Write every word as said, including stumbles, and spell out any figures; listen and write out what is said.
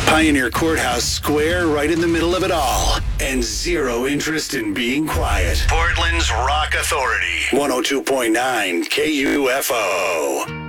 Pioneer Courthouse Square right in the middle of it all. And zero interest in being quiet. Portland's Rock Authority. one oh two point nine K U F O.